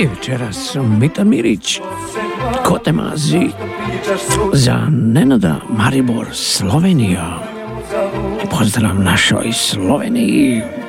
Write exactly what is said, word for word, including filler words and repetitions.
I večeras Mita Mirić, Kotemazi, za Nenada Maribor, Slovenija. Pozdrav našoj Sloveniji.